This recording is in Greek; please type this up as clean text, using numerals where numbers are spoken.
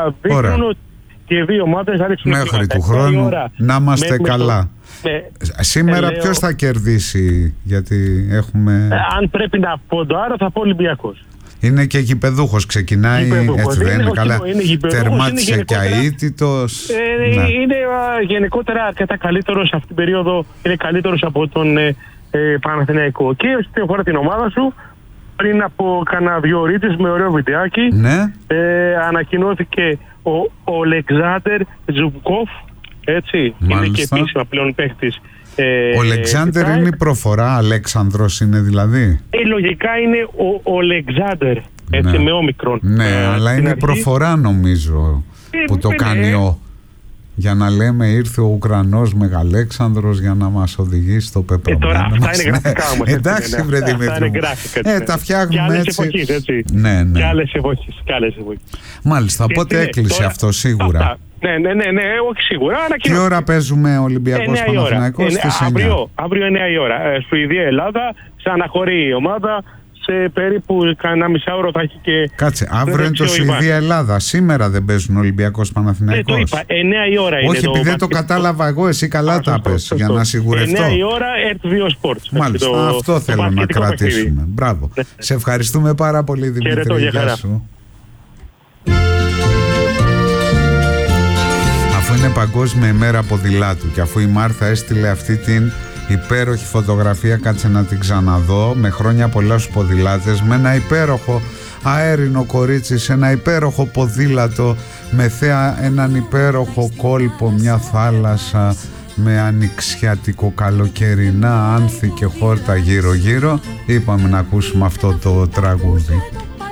δείχνουν ότι και οι δύο ομάδες θα ρίξουν μέχρι του χρόνου να είμαστε καλά. Σήμερα ποιος θα κερδίσει, γιατί έχουμε... αν πρέπει να πω το άρα θα πω Ολυμπιακός. Είναι και γηπεδούχος, ξεκινάει, έτσι δεν είναι καλά? Τερμάτισε και αίτητος. Είναι γενικότερα αρκετά καλύτερος αυτή την περίοδο, είναι καλύτερος από τον Παναθηναϊκό. Και όσον αφορά την ομάδα σου, πριν από κανένα 2 ώρες με ωραίο βιντεάκι, ανακοινώθηκε ο Αλεξάνδερ Ζουμπκόφ, έτσι, είναι και επίσημα πλέον παίχτης. Ο Αλεξάνδερ είναι η προφορά, Αλέξανδρος είναι δηλαδή. Λογικά είναι ο Αλεξάνδερ, έτσι, με όμικρον. Ναι, αλλά είναι η προφορά νομίζω που το κάνει ο... Για να λέμε ήρθε ο Ουκρανός Μεγαλέξανδρος για να μας οδηγήσει στο πεπρωμένο. Τώρα αυτά είναι γραφικά όμως. Εντάξει βρε Δημήτρη, τα φτιάχνουμε έτσι. Ναι. Και άλλες εποχές. Μάλιστα, οπότε έκλεισε αυτό σίγουρα. Ναι, όχι σίγουρα. Τι ώρα παίζουμε Ολυμπιακός Παναθηναϊκός? Αύριο 9 η ώρα. Σουηδία-Ελλάδα, σε αναχωρεί η ομάδα. Σε περίπου κανένα μισάωρο θα έχει και... Κάτσε, αύριο είναι το Σουηδία-Ελλάδα. Σήμερα δεν παίζουν Ολυμπιακός Παναθηναϊκός? Το είπα, 9 η ώρα είναι. Όχι, επειδή δεν το κατάλαβα εγώ, εσύ καλά τα πες, για να σιγουρευτώ. 9 η ώρα, RTVO Sports. Μάλιστα, αυτό θέλω να κρατήσουμε. Μπράβο. Σε ευχαριστούμε πάρα πολύ, Δημήτρη. Γεια σου. Αφού είναι Παγκόσμια ημέρα ποδηλάτου και αφού η Μάρθα έστειλε αυτή την υπέροχη φωτογραφία, κάτσε να την ξαναδώ, με χρόνια πολλά στους ποδηλάτες, με ένα υπέροχο αέρινο κορίτσι σε ένα υπέροχο ποδήλατο, με θέα έναν υπέροχο κόλπο, μια θάλασσα με ανοιξιατικό καλοκαιρινά άνθη και χόρτα γύρω γύρω. Είπαμε να ακούσουμε αυτό το τραγούδι.